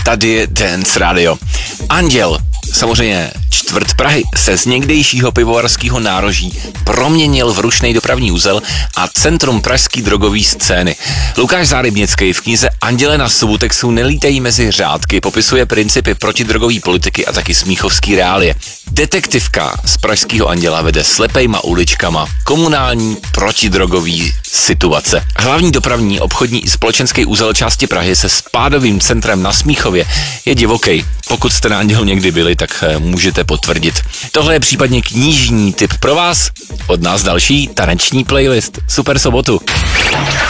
tady je Dance Radio. Anděl, samozřejmě čtvrt Prahy, se z někdejšího pivovarského nároží proměnil v rušnej dopravní uzel a centrum pražský drogové scény. Lukáš Zárybnický v knize Anděle na Subutexu nelítají mezi řádky popisuje principy protidrogové politiky a taky smíchovský reálie. Detektivka z pražského Anděla vede slepejma uličkama komunální protidrogový situace. Hlavní dopravní, obchodní i společenský úzel části Prahy se spádovým centrem na Smíchově je divoký. Pokud jste na Andělu někdy byli, tak můžete potvrdit. Tohle je případně knižní tip pro vás. Od nás další taneční playlist. Super sobotu.